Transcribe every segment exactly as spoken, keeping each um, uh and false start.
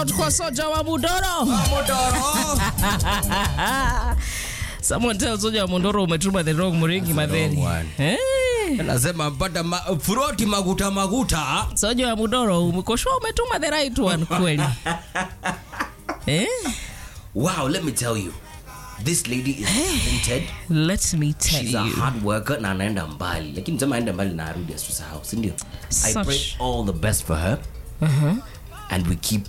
out kwa Soja wa Mudoro. Mudoro. Someone tell Soja wa Mudoro umetuma the wrong Muringi Madheri. Eh? Nasema mpata ma, froti maguta maguta. Soja wa Mudoro umekoshoa umetuma the right one kweli. Eh? Wow, let me tell you. This lady is talented. Let me tell She's you. a hard worker na anaenda mbali. Lakini msema anaenda mbali na arudi asisahau, si ndio? I Such- pray all the best for her. Uh-huh. And we keep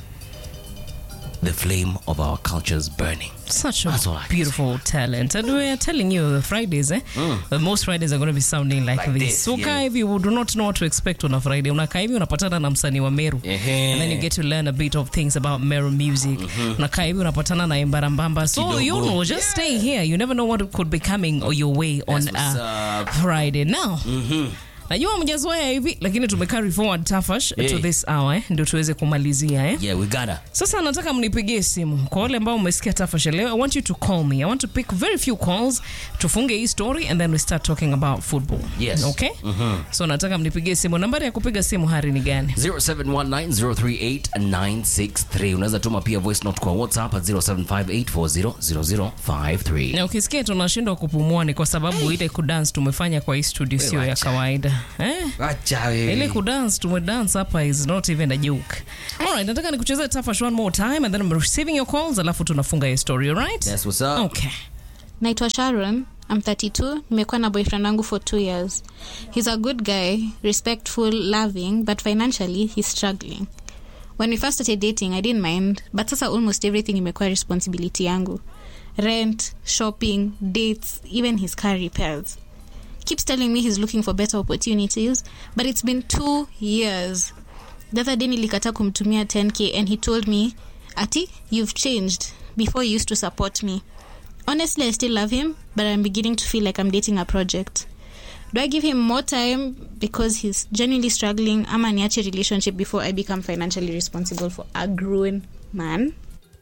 the flame of our cultures burning. Such a That's all I can beautiful talent. And we are telling you, Fridays, eh? Mm. Most Fridays are going to be sounding like, Like this. this, So, yeah. hivi, you do not know what to expect on a Friday. Unakaa hivi, unapatana na msanii wa Meru. Ehe. And then you get to learn a bit of things about Meru music. Unakaa hivi, unapatana na Embarambamba. So, Kidogo. you know, just Yeah. stay here. You never know what could be coming or your way on That's what's a up. Friday. Now, Mhm. najua mjazoea hivi, lakini tumecarry forward Tafash Hey. to this hour, eh? Ndio tuweze kumalizia, eh? Yeah, we gotta. Sasa nataka mnipigie simu kwa wale ambao umesikia Tafash leo. I want you to call me. I want to pick very few calls. Tufunge hii story and then we start talking about football. Yes. Okay? So nataka mnipigie simu. Nambari ya kupiga simu Hari ni gani? zero seven one nine zero three eight nine six three. Unaweza tuma pia voice note kwa WhatsApp at zero seven five eight four zero zero zero five three. Na ukisikia tunashindwa kupumua ni kwa sababu ile kudance tumefanya kwa hii studio sio ya wacha. kawaida. Eh? Acha wewe. Ile kudance tumedance hapa is not even a joke. Alright, nataka nikuchezee Tafash one more time and then I'm receiving your calls alafu tunafunga hii story, alright? That's what's up. Okay. Naitwa Sharon. I'm thirty-two. Nimekuwa na boyfriend wangu for two years. He's a good guy, respectful, loving, but financially he's struggling. When we first started dating, I didn't mind, but sasa almost everything imekuwa responsibility yangu. Rent, shopping, dates, even his car repairs. Keeps telling me he's looking for better opportunities, but it's been two years. The other day nilikata kumtumia ten K and he told me, Ati, you've changed. Before you used to support me. Honestly, I still love him, but I'm beginning to feel like I'm dating a project. Do I give him more time because he's genuinely struggling? Ama niache relationship before I become financially responsible for a grown man?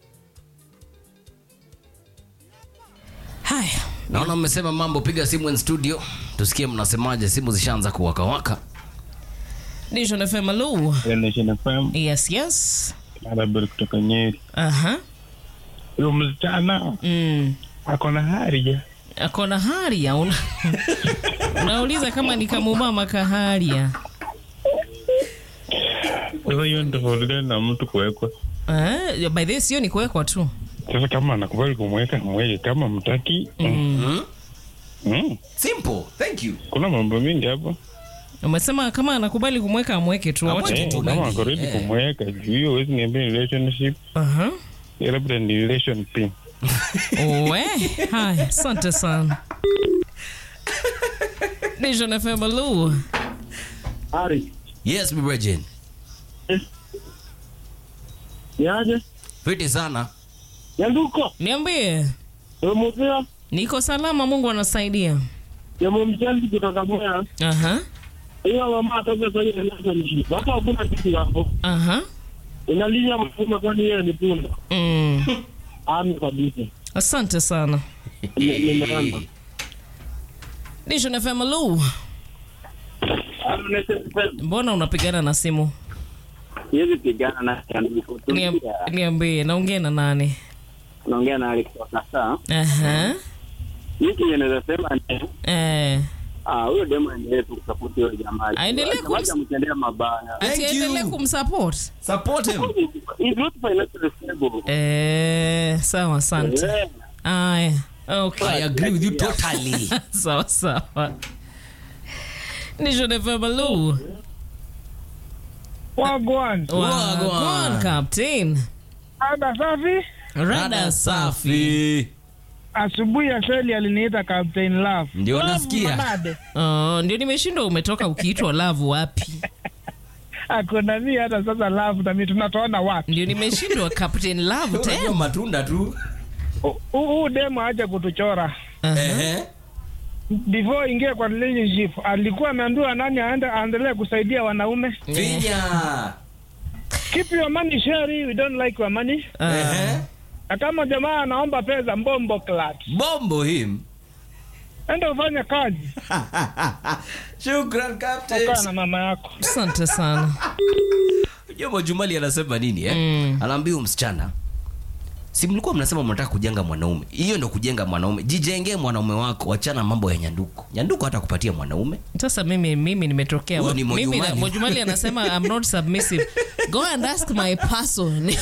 Haya. Naona mmesema mambo, piga simu in studio. Tusikie mnasemaje, simu zishaanza kuwaka waka. Nation F M, hello. Nation F M, Yes, yes. Arabel kutoka Nyeri. Aha. Huyo msichana Mm. ako na haria. Akona haria. Una... Unauliza kama ni kamumama kaharia. Sasa hiyo ndio tofauti na mtu kuwekwa. Eh, by this sio ni kuwekwa tu. Sasa kama anakubali kumweka mweke, kama mtaki Mm. mm. Simple. Thank you. Kuna mambo mengi hapo. Umesema kama anakubali kumweka amweke tu. Amweke Wacha Eh, tu. kama mengi, ako ready eh. kumweka, hiyo huwezi niambia ni relationship, Aha. ya labda ni relation pin. Owe. Hai, asante sana. Nation F M, hello. Ari, Yes, mi Regine. niaje? Fiti sana. Nyanduko, Niambie. umuzia, Niko salama, Mungu anasaidia. ya mumjali kutoka Mwea. Aha. Hiyo mama atoke kwenye relationship. Hapa hakuna kitu hapo. Aha. Unalia mfumo kwani yeye ni punda. Mm. Ami kabisa. Asante sana. Nimeanza. Nation F M, hello. Mbona unapigana na simu? Yeye pigana na Nyanduko. Niam- Niambie, naongea na nani? Naongea na Alex sasa. Aha. Hiki ninaweza sema ni Eh. ah, huyo demo endelee kusupport huyo jamaa. Aendelee kum- Acha mtendea mabaya. Thank Atiendelee you. kumsupport. Support him. He's not financially stable. Eh, sawa, asante. Yeah. Aya. Okay. I agree with you totally. Sawa sawa. Nation F M, hello. Wagwan. Wagwan, Captain. Ada safi. Rada safi. Asubuhi ya Seli aliniita Captain Love. Ndio Love nasikia. Manade. Oh, ndio nimeshindwa umetoka ukiitwa love wapi? Akona mimi hata sasa Love na mimi tunatoana wapi? Ndio nimeshindwa Captain Love Unajua tena. matunda tu. Huu demo aje kutuchora. Ehe. Before ingie kwa relationship alikuwa ameambiwa nani aende aendelee kusaidia wanaume. Finya. Keep your money share, we don't like your money. Ehe. Na kama jamaa anaomba pesa mbombo clat. Bombo him. Enda ufanye kazi. Shukran Captain. Kaa na mama yako. Asante sana. Yo Mwajumali anasema nini eh? Mm. Anaambia msichana, si mlikuwa mnasema mnataka kujenga mwanaume. Hiyo ndio kujenga mwanaume. Jijengee mwanaume wako, wachana mambo ya nyanduko. Nyanduko hata kupatia mwanaume. Sasa mimi mimi nimetokea Huyo ni mimi Mwajumali. na Mwajumali anasema I'm not submissive. Go and ask my person.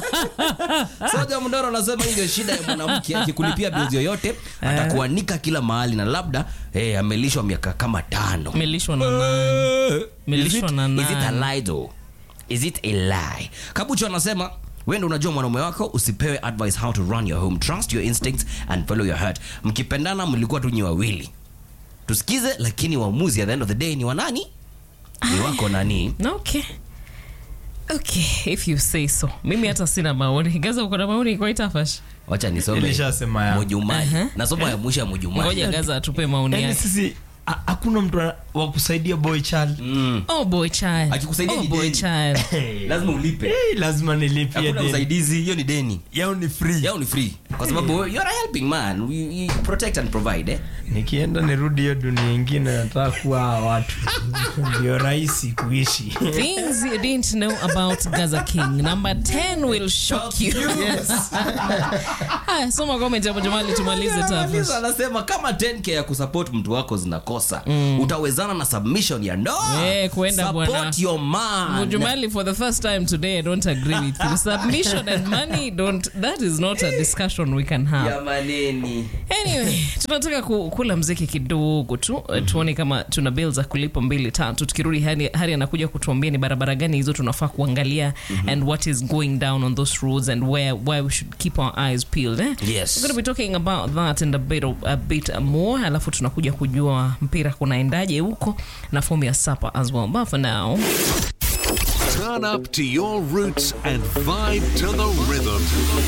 Soja Mndoro anasema hii ndio shida ya mwanamke, akikulipia bills yoyote atakuanika kila mahali na labda eh amelishwa miaka kama tano. Melishwa na nani? Melishwa na nani? Is it a lie though? Is it a lie? Kabucho anasema wewe ndio unajua mwanaume wako, usipewe advice how to run your home. Trust your instincts and follow your heart. Mkipendana mlikuwa tu nyi wawili. Tusikize, lakini uamuzi at the end of the day ni wa nani? Ni wako nani? Okay. Okay, if you say so. Mimi hata sina maoni. Gaza uko na maoni kwa itafash. Wacha nisome. Nilishasema ya. Mwajumali. Nasoma ya mwisho ya Mwajumali. Ngoja Gaza atupe maoni Yaani yake. sisi ha- hakuna mtu wa kusaidia boy child. Mm. Oh boy child. Akikusaidia oh ni boy deni. child. Lazima ulipe. Hey, lazima nilipie Hakuna deni. usaidizi, hiyo ni deni. Yao ni free. Yao ni free. Kwa sababu you are a helping man. You, you protect and provide eh. Nikienda nirudi hiyo dunia nyingine nataka kuwa hawa watu. Ndio rahisi kuishi. Things you didn't know about Gaza King. Number ten will shock you. Yes. Haya, soma comment hapo jamani tumalize Anamaliza, tafash. anasema kama ten k ya kusupport mtu wako zinakosa, mm. utawezana na submission ya ndoa. Eh, kuenda bwana. Support your man. Mwajumali, for the first time today I don't agree with you. Submission and money don't, that is not a discussion we can have. Ya maneni. Anyway, tunataka ku, kula mziki kidogo tu, mm-hmm. tuone kama tuna bills za kulipa mbili tatu. Tukirudi hari, hari anakuja kutuambia ni barabara gani hizo tunafaa kuangalia, mm-hmm. and what is going down on those roads and where why we should keep our eyes peeled eh? Yes. We're going to be talking about that and a bit, of, a bit more. Alafu tunakuja kujua mpira kunaendaje huko na fomu ya sapa as well. But for now, Turn up to your roots and vibe to the rhythm.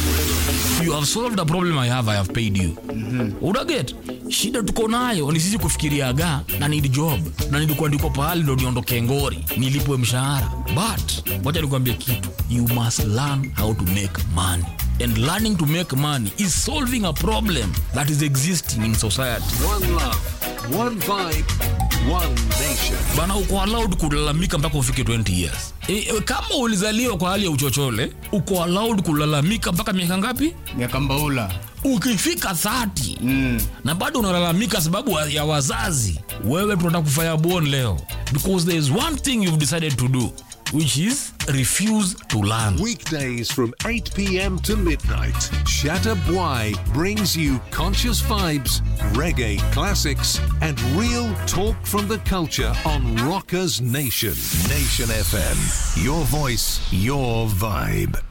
You have solved the problem I have, I have paid you. Mm-hmm. Unaget? Shida tuko nayo ni sisi kufikiriaga na need job na need kuandikwa pahali ndo niondoke ngori nilipwe mshahara. But wacha nikwambie kitu, you must learn how to make money. And learning to make money is solving a problem that is existing in society. One love, one vibe, one nation. Bana uko allowed kulalamika mpaka ufike twenty years. E, e, kama ulizaliwa kwa hali ya uchochole, uko allowed kulalamika mpaka miaka ngapi? Miaka mbaula. Ukifika thirty Mm. na bado unalalamika sababu ya wazazi, wewe tunataka kufanya bond leo. Because there is one thing you've decided to do, which is refuse to learn. Weekdays from eight p.m. to midnight, Shatta Bwai brings you conscious vibes, reggae classics, and real talk from the culture on Rockers Nation. Nation F M. Your voice, your vibe.